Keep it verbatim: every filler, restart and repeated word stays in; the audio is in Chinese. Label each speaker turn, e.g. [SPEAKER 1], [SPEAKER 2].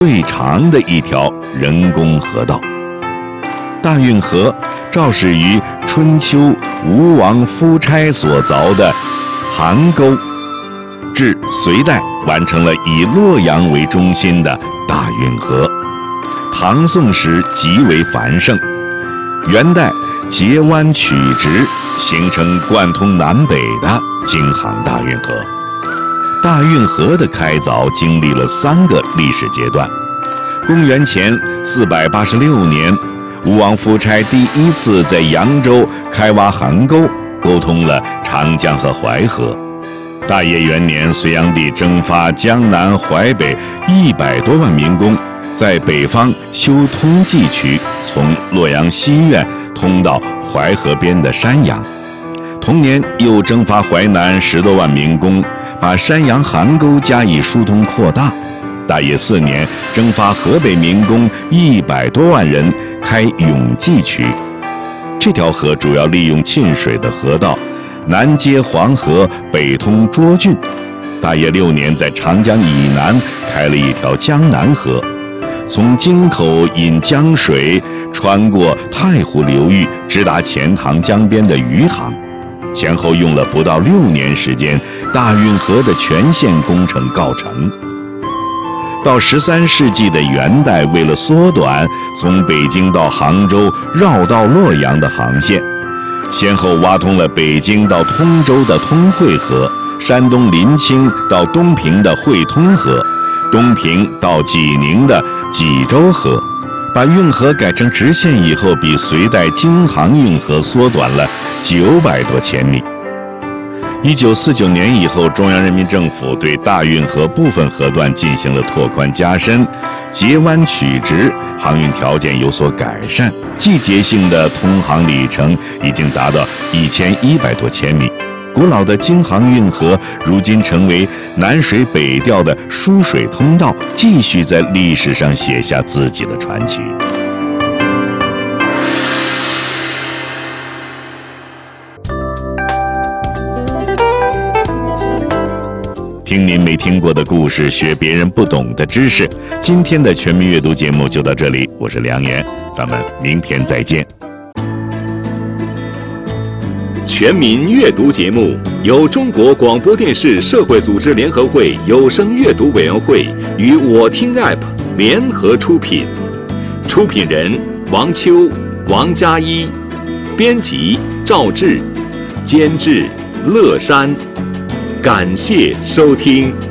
[SPEAKER 1] 最长的一条人工河道。大运河肇始于春秋吴王夫差所凿的邗沟，至隋代完成了以洛阳为中心的大运河。唐宋时极为繁盛，元代截弯曲直，形成贯通南北的京杭大运河。大运河的开凿经历了三个历史阶段。公元前四百八十六年，吴王夫差第一次在扬州开挖邗沟，沟通了长江和淮河。大业元年，隋炀帝征发江南淮北一百多万民工，在北方修通济渠，从洛阳西苑通到淮河边的山阳。同年又征发淮南十多万民工，把山阳邗沟加以疏通扩大。大业四年，征发河北民工一百多万人，开永济渠。这条河主要利用沁水的河道，南接黄河，北通涿郡。大业六年，在长江以南开了一条江南河，从京口引江水穿过太湖流域，直达钱塘江边的余杭。前后用了不到六年时间，大运河的全线工程告成。到十三世纪的元代，为了缩短从北京到杭州绕道洛阳的航线，先后挖通了北京到通州的通惠河，山东临清到东平的会通河，东平到济宁的济州河。把运河改成直线以后，比隋代京杭运河缩短了九百多千里。一九四九年以后，中央人民政府对大运河部分河段进行了拓宽加深，截弯曲直，航运条件有所改善，季节性的通航里程已经达到一千一百多千米。古老的京杭运河如今成为南水北调的输水通道，继续在历史上写下自己的传奇。听您没听过的故事，学别人不懂的知识。今天的全民阅读节目就到这里，我是梁岩，咱们明天再见。
[SPEAKER 2] 全民阅读节目由中国广播电视社会组织联合会有声阅读委员会与我听 App 联合出品，出品人王秋、王佳一，编辑赵志，监制乐山。感谢收听。